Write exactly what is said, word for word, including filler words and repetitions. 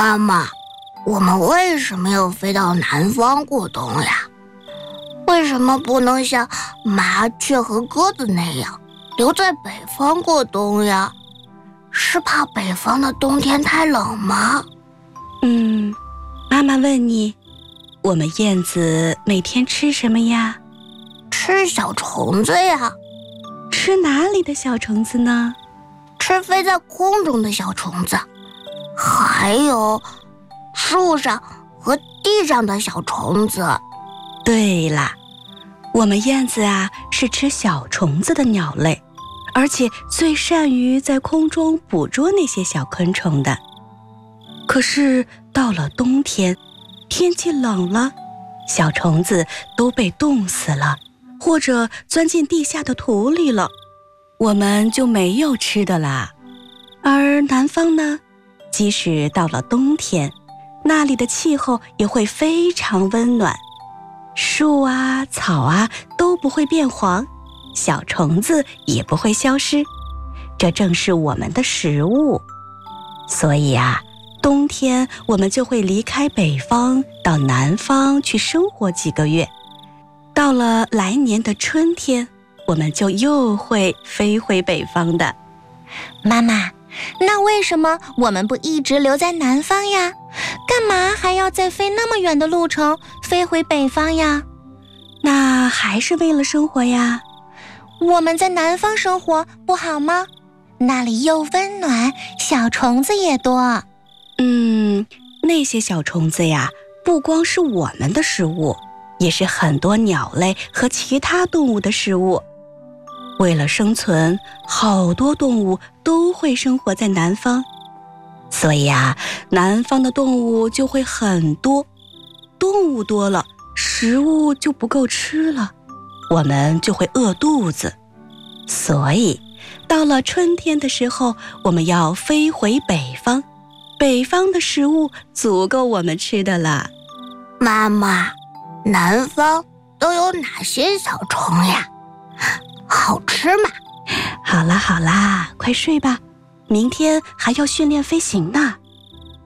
妈妈，我们为什么要飞到南方过冬呀？为什么不能像麻雀和鸽子那样留在北方过冬呀？是怕北方的冬天太冷吗？ 嗯，妈妈问你，我们燕子每天吃什么呀？ 吃小虫子呀。 吃哪里的小虫子呢？ 吃飞在空中的小虫子，还有树上和地上的小虫子。 对啦，我们燕子啊是吃小虫子的鸟类，而且最善于在空中捕捉那些小昆虫的。可是到了冬天，天气冷了，小虫子都被冻死了，或者钻进地下的土里了，我们就没有吃的啦。而南方呢，即使到了冬天，那里的气候也会非常温暖，树啊草啊都不会变黄，小虫子也不会消失，这正是我们的食物。所以啊，冬天我们就会离开北方到南方去生活几个月，到了来年的春天，我们就又会飞回北方的。 妈妈，那为什么我们不一直留在南方呀？干嘛还要再飞那么远的路程飞回北方呀？ 那还是为了生活呀。 我们在南方生活不好吗？那里又温暖，小虫子也多。 嗯，那些小虫子呀，不光是我们的食物，也是很多鸟类和其他动物的食物。为了生存，好多动物都会生活在南方，所以啊，南方的动物就会很多。动物多了，食物就不够吃了，我们就会饿肚子。所以，到了春天的时候，我们要飞回北方，北方的食物足够我们吃的了。 妈妈，南方都有哪些小虫呀？好吃吗？ 好啦好啦，快睡吧，明天还要训练飞行呢。